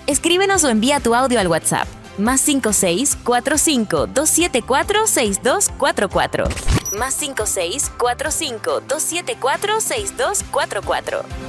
Escríbenos o envía tu audio al WhatsApp. +56 45 274 6244. +56 45 274 6244.